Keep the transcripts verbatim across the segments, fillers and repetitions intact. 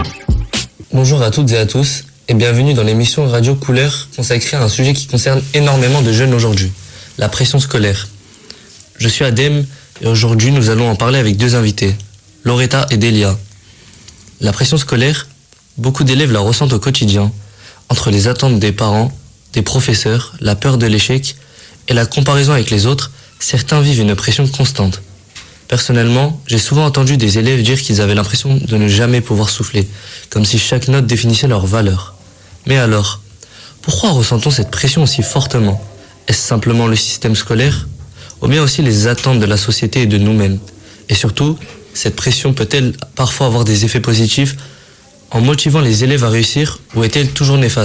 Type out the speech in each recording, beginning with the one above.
Bonjour à toutes et à tous et bienvenue dans l'émission Radio Couleur consacrée à un sujet qui concerne énormément de jeunes aujourd'hui, la pression scolaire. Je suis Adem et aujourd'hui nous allons en parler avec deux invités, Loretta et Delia. La pression scolaire, beaucoup d'élèves la ressentent au quotidien, entre les attentes des parents, des professeurs, la peur de l'échec et la comparaison avec les autres, certains vivent une pression constante. Personnellement, j'ai souvent entendu des élèves dire qu'ils avaient l'impression de ne jamais pouvoir souffler, comme si chaque note définissait leur valeur. Mais alors, pourquoi ressent-on cette pression aussi fortement ? Est-ce simplement le système scolaire ? Ou bien aussi les attentes de la société et de nous-mêmes ? Et surtout, cette pression peut-elle parfois avoir des effets positifs en motivant les élèves à réussir ou est-elle toujours néfaste ?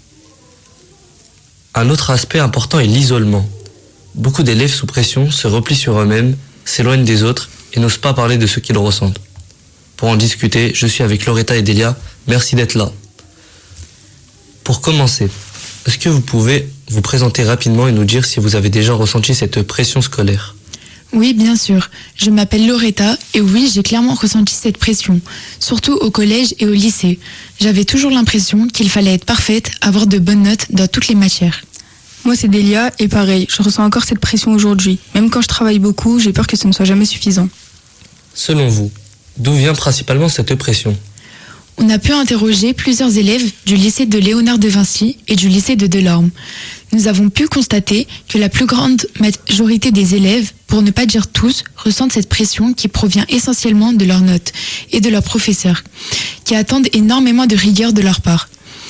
Un autre aspect important est l'isolement. Beaucoup d'élèves sous pression se replient sur eux-mêmes, s'éloignent des autres et n'osent pas parler de ce qu'ils ressentent. Pour en discuter, je suis avec Loretta et Delia. Merci d'être là. Pour commencer, est-ce que vous pouvez vous présenter rapidement et nous dire si vous avez déjà ressenti cette pression scolaire ? Oui, bien sûr. Je m'appelle Loretta et oui, j'ai clairement ressenti cette pression, surtout au collège et au lycée. J'avais toujours l'impression qu'il fallait être parfaite, avoir de bonnes notes dans toutes les matières. Moi, c'est Delia, et pareil, je ressens encore cette pression aujourd'hui. Même quand je travaille beaucoup, j'ai peur que ce ne soit jamais suffisant. Selon vous, d'où vient principalement cette pression ? On a pu interroger plusieurs élèves du lycée de Léonard de Vinci et du lycée de Delorme. Nous avons pu constater que la plus grande majorité des élèves, pour ne pas dire tous, ressentent cette pression qui provient essentiellement de leurs notes et de leurs professeurs, qui attendent énormément de rigueur de leur part.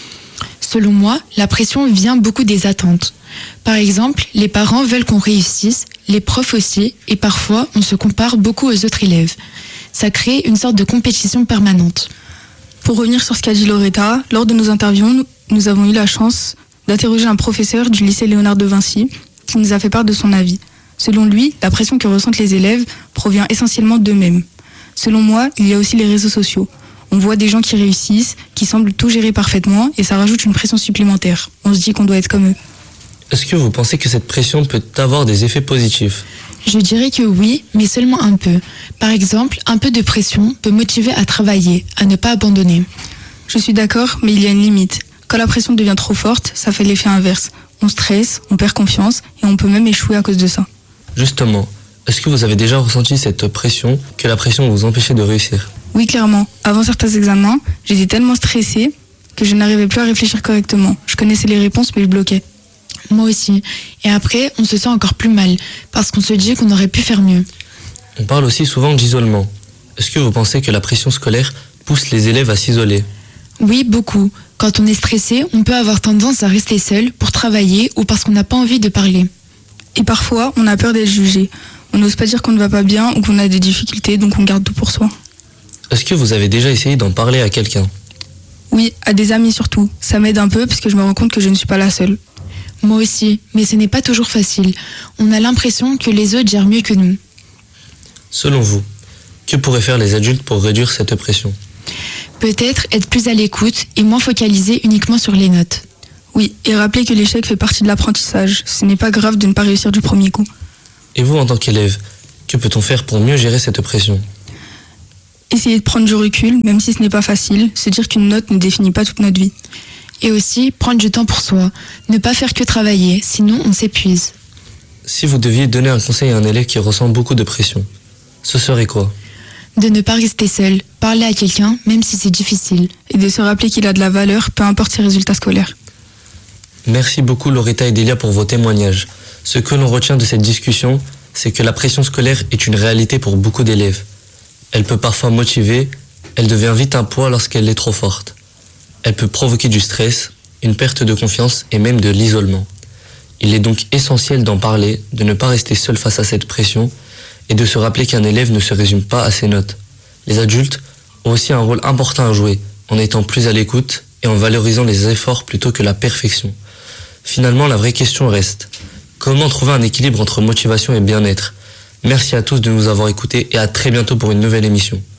Selon moi, la pression vient beaucoup des attentes. Par exemple, les parents veulent qu'on réussisse, les profs aussi, et parfois on se compare beaucoup aux autres élèves. Ça crée une sorte de compétition permanente. Pour revenir sur ce qu'a dit Loretta, lors de nos interviews, nous avons eu la chance d'interroger un professeur du lycée Léonard de Vinci qui nous a fait part de son avis. Selon lui, la pression que ressentent les élèves provient essentiellement d'eux-mêmes. Selon moi, il y a aussi les réseaux sociaux. On voit des gens qui réussissent, qui semblent tout gérer parfaitement et ça rajoute une pression supplémentaire. On se dit qu'on doit être comme eux. Est-ce que vous pensez que cette pression peut avoir des effets positifs ? Je dirais que oui, mais seulement un peu. Par exemple, un peu de pression peut motiver à travailler, à ne pas abandonner. Je suis d'accord, mais il y a une limite. Quand la pression devient trop forte, ça fait l'effet inverse. On stresse, on perd confiance et on peut même échouer à cause de ça. Justement, est-ce que vous avez déjà ressenti cette pression, que la pression vous empêchait de réussir ? Oui, clairement. Avant certains examens, j'étais tellement stressée que je n'arrivais plus à réfléchir correctement. Je connaissais les réponses, mais je bloquais. Moi aussi. Et après, on se sent encore plus mal, parce qu'on se dit qu'on aurait pu faire mieux. On parle aussi souvent d'isolement. Est-ce que vous pensez que la pression scolaire pousse les élèves à s'isoler ? Oui, beaucoup. Quand on est stressé, on peut avoir tendance à rester seul pour travailler ou parce qu'on n'a pas envie de parler. Et parfois, on a peur d'être jugé. On n'ose pas dire qu'on ne va pas bien ou qu'on a des difficultés, donc on garde tout pour soi. Est-ce que vous avez déjà essayé d'en parler à quelqu'un ? Oui, à des amis surtout. Ça m'aide un peu parce que je me rends compte que je ne suis pas la seule. Moi aussi, mais ce n'est pas toujours facile. On a l'impression que les autres gèrent mieux que nous. Selon vous, que pourraient faire les adultes pour réduire cette pression ? Peut-être être plus à l'écoute et moins focalisé uniquement sur les notes. Oui, et rappeler que l'échec fait partie de l'apprentissage. Ce n'est pas grave de ne pas réussir du premier coup. Et vous, en tant qu'élève, que peut-on faire pour mieux gérer cette pression ? Essayer de prendre du recul, même si ce n'est pas facile, se dire qu'une note ne définit pas toute notre vie. Et aussi, prendre du temps pour soi, ne pas faire que travailler, sinon on s'épuise. Si vous deviez donner un conseil à un élève qui ressent beaucoup de pression, ce serait quoi ? De ne pas rester seul, parler à quelqu'un, même si c'est difficile. Et de se rappeler qu'il a de la valeur, peu importe ses résultats scolaires. Merci beaucoup Loretta et Delia pour vos témoignages. Ce que l'on retient de cette discussion, c'est que la pression scolaire est une réalité pour beaucoup d'élèves. Elle peut parfois motiver, elle devient vite un poids lorsqu'elle est trop forte. Elle peut provoquer du stress, une perte de confiance et même de l'isolement. Il est donc essentiel d'en parler, de ne pas rester seul face à cette pression et de se rappeler qu'un élève ne se résume pas à ses notes. Les adultes ont aussi un rôle important à jouer en étant plus à l'écoute et en valorisant les efforts plutôt que la perfection. Finalement, la vraie question reste: comment trouver un équilibre entre motivation et bien-être ? Merci à tous de nous avoir écoutés et à très bientôt pour une nouvelle émission.